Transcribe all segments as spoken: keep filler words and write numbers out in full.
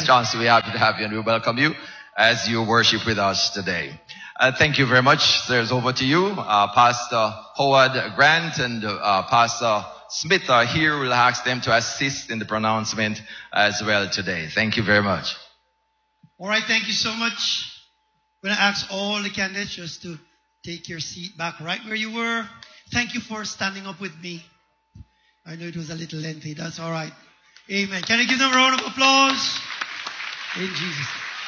Miss Johnson, we're happy to have you and we welcome you as you worship with us today. Uh, thank you very much. There's over to you. Uh, Pastor Howard Grant and uh, Pastor Smith are here. We'll ask them to assist in the pronouncement as well today. Thank you very much. All right, thank you so much. I'm going to ask all the candidates just to take your seat back right where you were. Thank you for standing up with me. I know it was a little lengthy. That's all right. Amen. Can I give them a round of applause? In Jesus.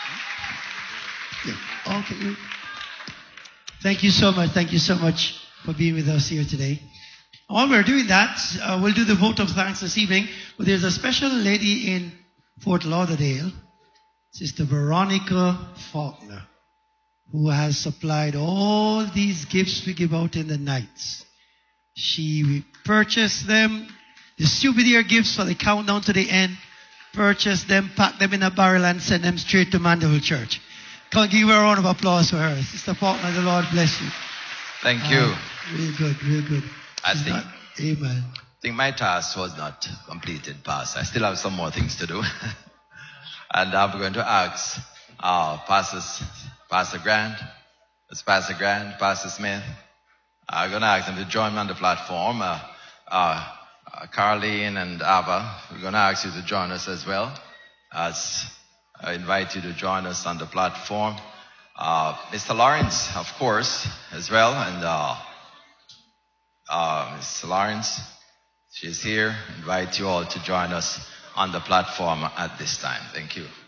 Yeah. Okay. Thank you so much. Thank you so much for being with us here today. While we're doing that, uh, we'll do the vote of thanks this evening. But there's a special lady in Fort Lauderdale, Sister Veronica Faulkner, who has supplied all these gifts we give out in the nights. She purchased them, the souvenir gifts for the countdown to the end, purchased them, packed them in a barrel and sent them straight to Mandeville Church. Can give her a round of applause for her. Sister Faulkner, the Lord bless you. Thank you. Uh, real good, real good. I think, not, amen. I think my task was not completed, Pastor. I still have some more things to do. And I'm going to ask uh, Pastors, Pastor Grant, Pastor Grant, Pastor Smith. I'm going to ask them to join me on the platform. Uh, uh, uh, Caroline and Ava, we're going to ask you to join us as well. As I invite you to join us on the platform. Uh, Mister Lawrence, of course, as well. And uh, uh, Mister Lawrence, she's here. I invite you all to join us on the platform at this time. Thank you.